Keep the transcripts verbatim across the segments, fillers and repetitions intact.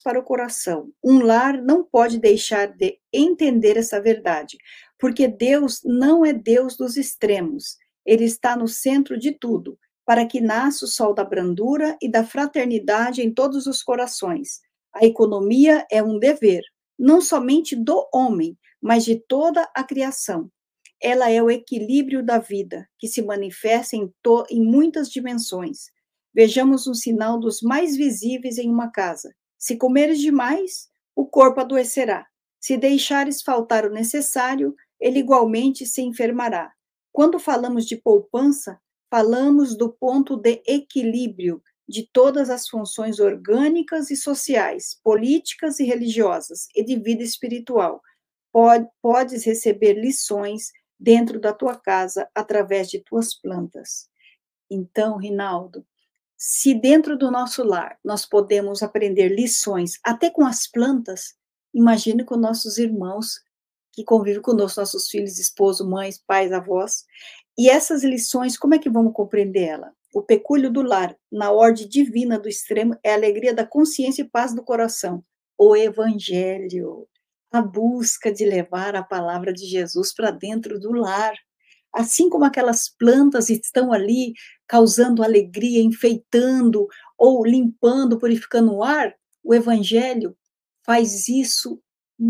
para o coração. Um lar não pode deixar de entender essa verdade, porque Deus não é Deus dos extremos. Ele está no centro de tudo, para que nasça o sol da brandura e da fraternidade em todos os corações. A economia é um dever, não somente do homem, mas de toda a criação. Ela é o equilíbrio da vida, que se manifesta em, to- em muitas dimensões. Vejamos um sinal dos mais visíveis em uma casa. Se comeres demais, o corpo adoecerá. Se deixares faltar o necessário, ele igualmente se enfermará. Quando falamos de poupança, falamos do ponto de equilíbrio de todas as funções orgânicas e sociais, políticas e religiosas, e de vida espiritual. Pode, podes receber lições dentro da tua casa através de tuas plantas. Então, Rinaldo, se dentro do nosso lar nós podemos aprender lições até com as plantas, imagine com nossos irmãos que convivem conosco, nossos filhos, esposo, mães, pais, avós. E essas lições, como é que vamos compreender ela? O pecúlio do lar, na ordem divina do extremo, é a alegria da consciência e paz do coração. O evangelho, a busca de levar a palavra de Jesus para dentro do lar. Assim como aquelas plantas estão ali causando alegria, enfeitando ou limpando, purificando o ar, o evangelho faz isso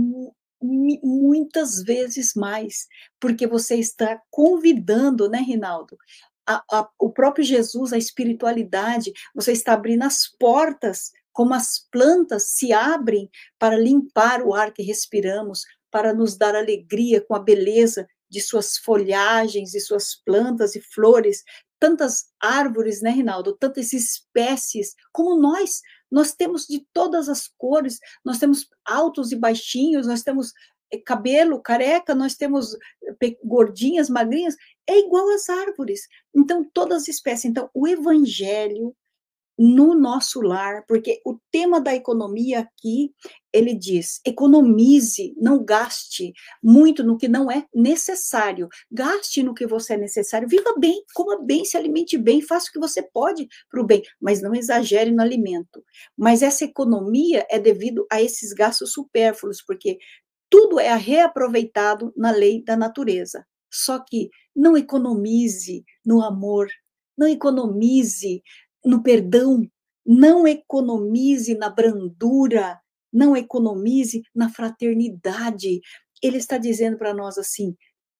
muitas vezes mais, porque você está convidando, né, Rinaldo? A, a, o próprio Jesus, a espiritualidade, você está abrindo as portas, como as plantas se abrem para limpar o ar que respiramos, para nos dar alegria com a beleza de suas folhagens, de suas plantas e flores, tantas árvores, né, Rinaldo? Tantas espécies, como nós, nós temos de todas as cores, nós temos altos e baixinhos, nós temos cabelo careca, nós temos gordinhas, magrinhas, é igual às árvores. Então, todas as espécies. Então, o evangelho no nosso lar, porque o tema da economia aqui, ele diz, economize, não gaste muito no que não é necessário, gaste no que você é necessário, viva bem, coma bem, se alimente bem, faça o que você pode para o bem, mas não exagere no alimento. Mas essa economia é devido a esses gastos supérfluos, porque tudo é reaproveitado na lei da natureza. Só que não economize no amor, não economize no perdão, não economize na brandura, não economize na fraternidade. Ele está dizendo para nós assim: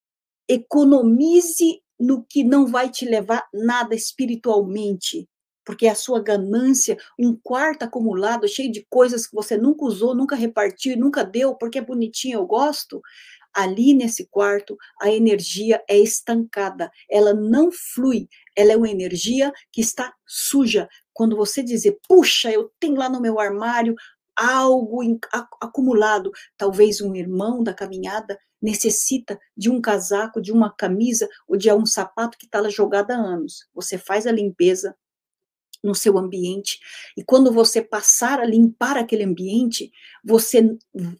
economize no que não vai te levar nada espiritualmente, porque a sua ganância, um quarto acumulado, cheio de coisas que você nunca usou, nunca repartiu, nunca deu, porque é bonitinho, eu gosto. Ali nesse quarto, a energia é estancada, ela não flui, ela é uma energia que está suja. Quando você dizer, puxa, eu tenho lá no meu armário algo acumulado, talvez um irmão da caminhada necessita de um casaco, de uma camisa ou de um sapato que está lá jogado há anos. Você faz a limpeza no seu ambiente, e quando você passar a limpar aquele ambiente, você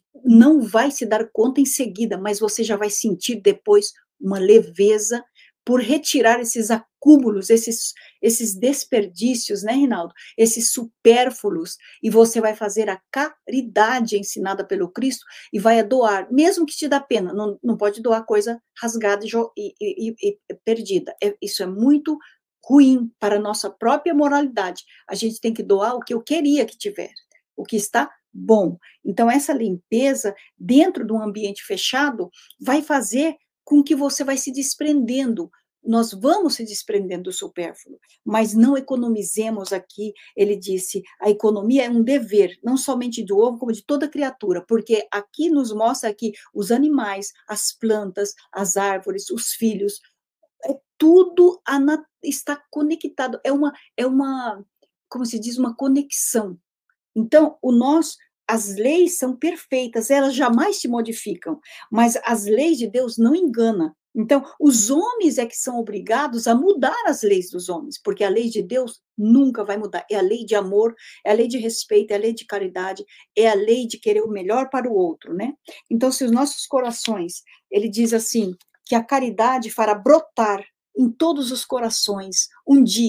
não vai se dar conta em seguida, mas você já vai sentir depois uma leveza por retirar esses acúmulos, esses, esses desperdícios, né, Rinaldo? Esses supérfluos, e você vai fazer a caridade ensinada pelo Cristo e vai doar, mesmo que te dá pena, não, não pode doar coisa rasgada e, e, e, e perdida. É, isso é muito ruim para a nossa própria moralidade. A gente tem que doar o que eu queria que tivesse, o que está bom. Então, essa limpeza dentro de um ambiente fechado vai fazer com que você vai se desprendendo. Nós vamos se desprendendo do supérfluo, mas não economizemos aqui. Ele disse, a economia é um dever, não somente do ovo, como de toda criatura, porque aqui nos mostra que os animais, as plantas, as árvores, os filhos, é tudo a, está conectado, é uma, é uma, como se diz, uma conexão. Então, o nosso, as leis são perfeitas, elas jamais se modificam, mas as leis de Deus não enganam. Então, os homens é que são obrigados a mudar as leis dos homens, porque a lei de Deus nunca vai mudar. É a lei de amor, é a lei de respeito, é a lei de caridade, é a lei de querer o melhor para o outro, né? Então, se os nossos corações, ele diz assim, que a caridade fará brotar em todos os corações, um dia,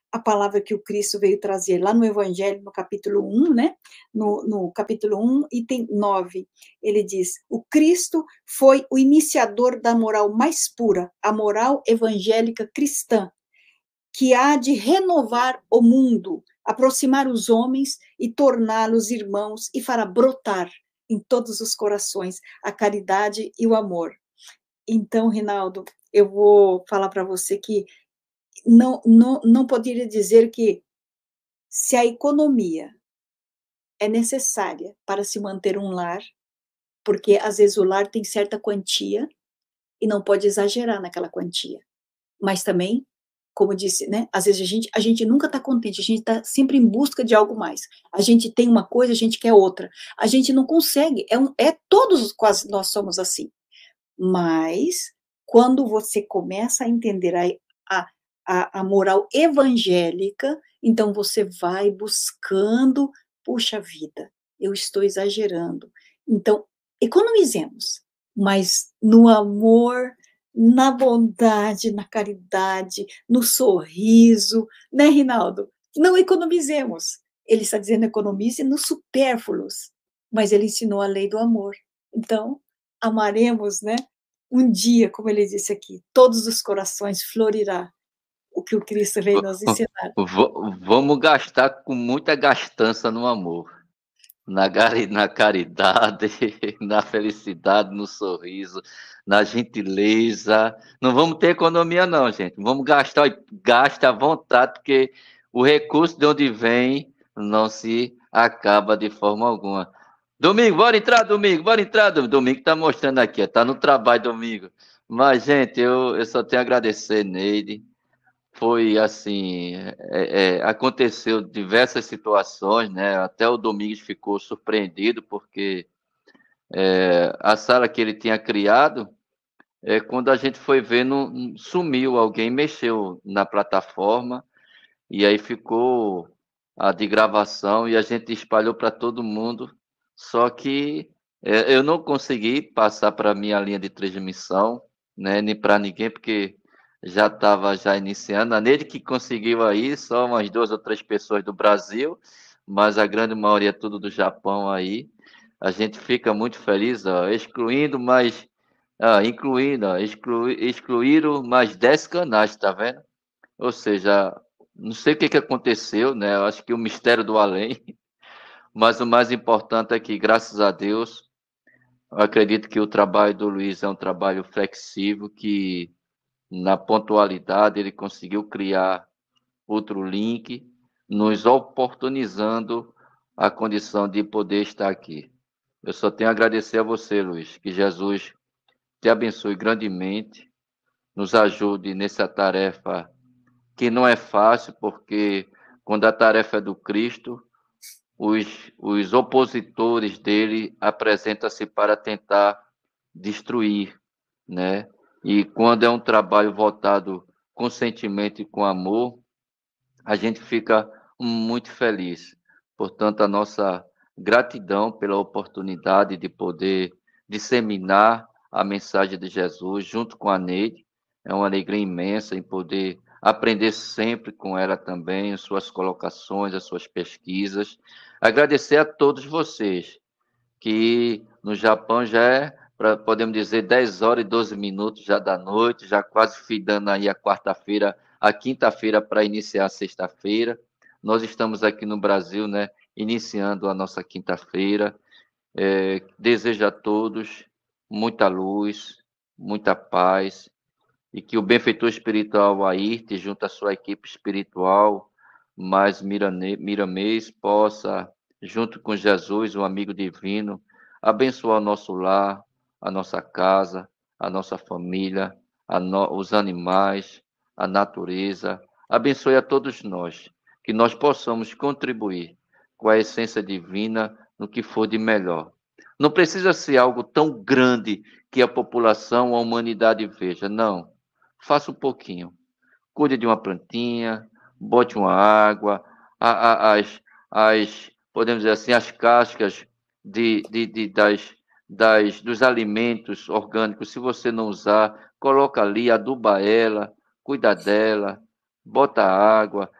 a palavra que o Cristo veio trazer lá no Evangelho, no capítulo um, né? No, no capítulo um, item nove, ele diz: o Cristo foi o iniciador da moral mais pura, a moral evangélica cristã, que há de renovar o mundo, aproximar os homens e torná-los irmãos, e fará brotar em todos os corações a caridade e o amor. Então, Rinaldo, eu vou falar para você que não, não, não poderia dizer que se a economia é necessária para se manter um lar, porque às vezes o lar tem certa quantia e não pode exagerar naquela quantia, mas também, como disse, né, às vezes a gente, a gente nunca está contente, a gente está sempre em busca de algo mais, a gente tem uma coisa, a gente quer outra, a gente não consegue, é, um, é todos quase nós somos assim, mas quando você começa a entender a, a A, a moral evangélica, então você vai buscando, puxa vida, eu estou exagerando. Então, economizemos, mas no amor, na bondade, na caridade, no sorriso, né, Rinaldo? Não economizemos. Ele está dizendo economize nos supérfluos, mas ele ensinou a lei do amor. Então, amaremos, né? Um dia, como ele disse aqui, todos os corações florirá o que o Cristo veio nos ensinar. Vamos gastar com muita gastança no amor, na, na caridade, na felicidade, no sorriso, na gentileza. Não vamos ter economia não, gente. Vamos gastar, gasta à vontade, porque o recurso de onde vem não se acaba de forma alguma. Domingo, bora entrar, Domingo, bora entrar. Domingo está mostrando aqui, está no trabalho, Domingo. Mas, gente, eu, eu só tenho a agradecer, Neide. Foi assim, é, é, aconteceu diversas situações, né? Até o Domingos ficou surpreendido, porque é, a sala que ele tinha criado, é, quando a gente foi ver, não, sumiu, alguém mexeu na plataforma, e aí ficou a de gravação, e a gente espalhou para todo mundo, só que é, eu não consegui passar para a minha linha de transmissão, né? Nem para ninguém, porque já estava já iniciando. A Neide que conseguiu aí, só umas duas ou três pessoas do Brasil, mas a grande maioria tudo do Japão aí. A gente fica muito feliz, ó, excluindo mais, ah, incluindo, ó, exclu, excluíram mais dez canais, tá vendo? Ou seja, não sei o que, que aconteceu, né? Eu acho que o mistério do além, mas o mais importante é que, graças a Deus, eu acredito que o trabalho do Luiz é um trabalho flexível, que na pontualidade, ele conseguiu criar outro link, nos oportunizando a condição de poder estar aqui. Eu só tenho a agradecer a você, Luiz, que Jesus te abençoe grandemente, nos ajude nessa tarefa que não é fácil, porque quando a tarefa é do Cristo, os, os opositores dele apresentam-se para tentar destruir, né? E quando é um trabalho voltado com sentimento e com amor, a gente fica muito feliz. Portanto, a nossa gratidão pela oportunidade de poder disseminar a mensagem de Jesus junto com a Neide. É uma alegria imensa em poder aprender sempre com ela também, as suas colocações, as suas pesquisas. Agradecer a todos vocês, que no Japão já é, pra, podemos dizer, dez horas e doze minutos já da noite, já quase findando aí a quarta-feira, a quinta-feira para iniciar a sexta-feira. Nós estamos aqui no Brasil, né, iniciando a nossa quinta-feira. É, desejo a todos muita luz, muita paz, e que o benfeitor espiritual Ayrte, junto à sua equipe espiritual, mais Miramês, possa, junto com Jesus, o amigo divino, abençoar o nosso lar, a nossa casa, a nossa família, a no, os animais, a natureza. Abençoe a todos nós, que nós possamos contribuir com a essência divina no que for de melhor. Não precisa ser algo tão grande que a população, a humanidade veja, não. Faça um pouquinho. Cuide de uma plantinha, bote uma água, a, a, as, as, podemos dizer assim, as cascas de, de, de, das, das, dos alimentos orgânicos, se você não usar, coloca ali, aduba ela, cuida dela, bota água,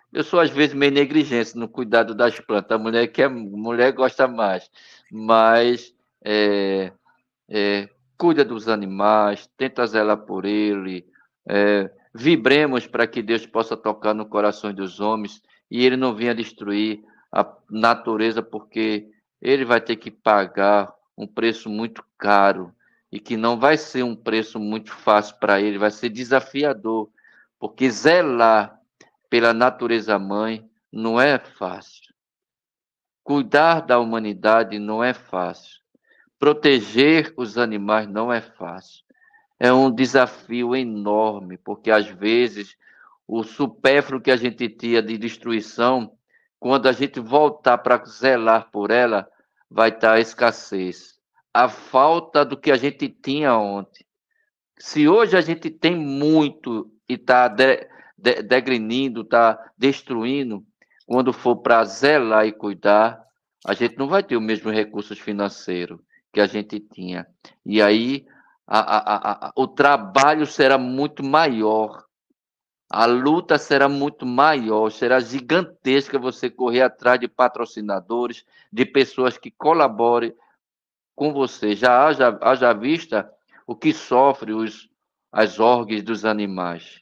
Eu sou, às vezes, meio negligente no cuidado das plantas. A mulher quer, mulher gosta mais, mas é, é, cuida dos animais, tenta zelar por ele, é, vibremos para que Deus possa tocar no coração dos homens e ele não venha destruir a natureza, porque ele vai ter que pagar um preço muito caro e que não vai ser um preço muito fácil para ele, vai ser desafiador, porque zelar pela natureza mãe não é fácil. Cuidar da humanidade não é fácil. Proteger os animais não é fácil. É um desafio enorme, porque às vezes o supérfluo que a gente tinha de destruição, quando a gente voltar para zelar por ela, vai estar a escassez. A falta do que a gente tinha ontem. Se hoje a gente tem muito e está de, de, degrinindo, está destruindo, quando for para zelar e cuidar, a gente não vai ter os mesmos recursos financeiros que a gente tinha. E aí a, a, a, o trabalho será muito maior, a luta será muito maior, será gigantesca você correr atrás de patrocinadores, de pessoas que colaborem com você. Já haja, haja vista o que sofre os, as orgs dos animais,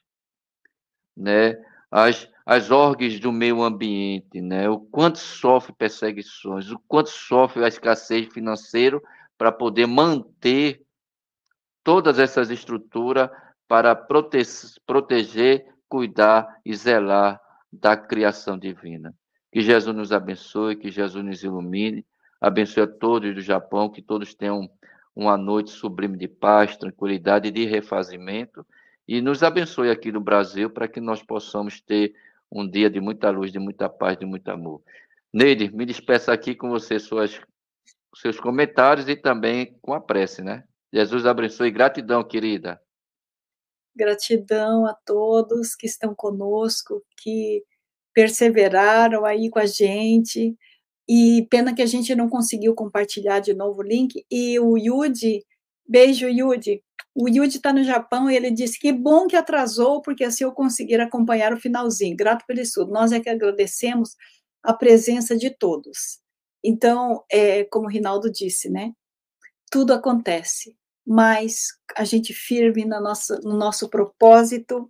né? As, as orgs do meio ambiente, né? O quanto sofre perseguições, o quanto sofre a escassez financeira para poder manter todas essas estruturas para prote proteger, cuidar e zelar da criação divina. Que Jesus nos abençoe, que Jesus nos ilumine, abençoe a todos do Japão, que todos tenham uma noite sublime de paz, tranquilidade e de refazimento, e nos abençoe aqui no Brasil para que nós possamos ter um dia de muita luz, de muita paz, de muito amor. Neide, me despeça aqui com você suas, seus comentários e também com a prece, né? Jesus abençoe. Gratidão, querida. Gratidão a todos que estão conosco, que perseveraram aí com a gente. E pena que a gente não conseguiu compartilhar de novo o link. E o Yudi, beijo, Yudi. O Yudi está no Japão e ele disse que bom que atrasou, porque assim eu conseguir acompanhar o finalzinho. Grato pelo estudo. Nós é que agradecemos a presença de todos. Então, é, como o Rinaldo disse, né? Tudo acontece, mas a gente firme na nossa, no nosso propósito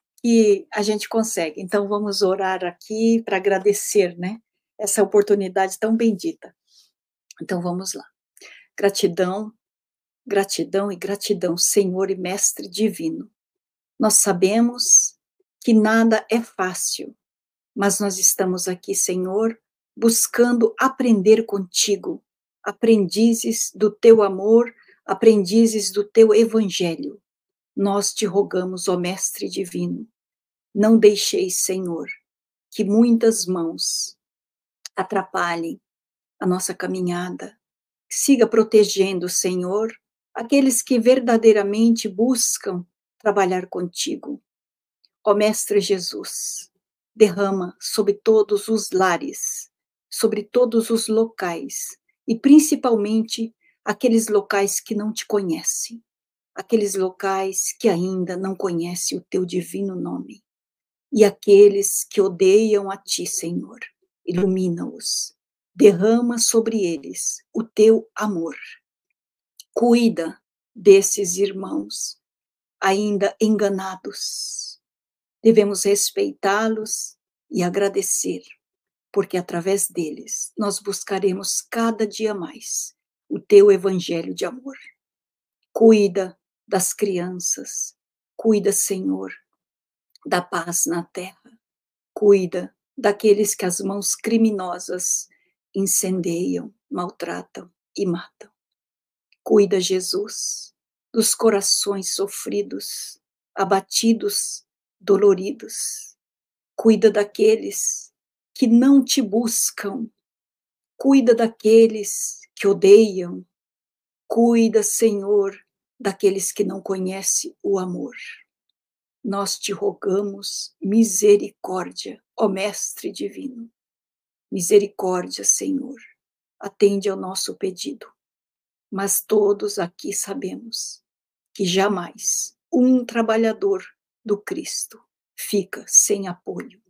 e a gente consegue. Então, vamos orar aqui para agradecer, né? Essa oportunidade tão bendita. Então, vamos lá. Gratidão, gratidão e gratidão, Senhor e Mestre Divino. Nós sabemos que nada é fácil, mas nós estamos aqui, Senhor, buscando aprender contigo, aprendizes do teu amor, aprendizes do teu evangelho. Nós te rogamos, ó Mestre Divino, não deixeis, Senhor, que muitas mãos atrapalhem a nossa caminhada. Siga protegendo, Senhor, aqueles que verdadeiramente buscam trabalhar contigo. Ó Mestre Jesus, derrama sobre todos os lares, sobre todos os locais, e principalmente aqueles locais que não te conhecem, aqueles locais que ainda não conhecem o teu divino nome, e aqueles que odeiam a ti, Senhor, ilumina-os, derrama sobre eles o teu amor. Cuida desses irmãos ainda enganados. Devemos respeitá-los e agradecer, porque através deles nós buscaremos cada dia mais o teu evangelho de amor. Cuida das crianças, cuida, Senhor, da paz na terra, cuida daqueles que as mãos criminosas incendeiam, maltratam e matam. Cuida, Jesus, dos corações sofridos, abatidos, doloridos. Cuida daqueles que não te buscam. Cuida daqueles que odeiam. Cuida, Senhor, daqueles que não conhecem o amor. Nós te rogamos misericórdia, ó Mestre Divino. Misericórdia, Senhor. Atende ao nosso pedido. Mas todos aqui sabemos que jamais um trabalhador do Cristo fica sem apoio,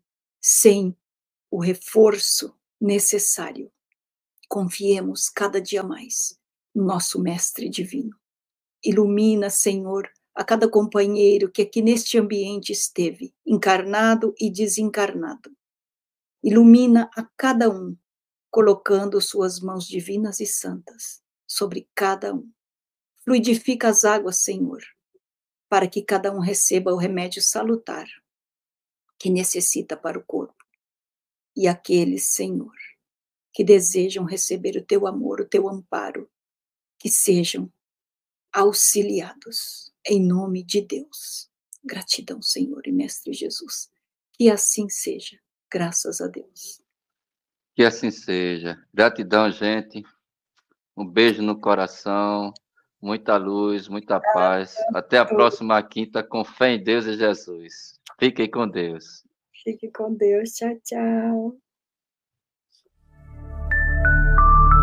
sem o reforço necessário. Confiemos cada dia mais no nosso Mestre Divino. Ilumina, Senhor, a cada companheiro que aqui neste ambiente esteve, encarnado e desencarnado. Ilumina a cada um, colocando suas mãos divinas e santas sobre cada um. Fluidifica as águas, Senhor, para que cada um receba o remédio salutar que necessita para o corpo. E aqueles, Senhor, que desejam receber o teu amor, o teu amparo, que sejam auxiliados, em nome de Deus. Gratidão, Senhor e Mestre Jesus. Que assim seja, graças a Deus. Que assim seja. Gratidão, gente. Um beijo no coração, muita luz, muita paz. Até a próxima quinta, com fé em Deus e Jesus. Fiquem com Deus. Fique com Deus. Tchau, tchau.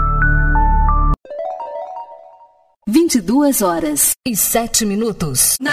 vinte e duas horas e sete minutos.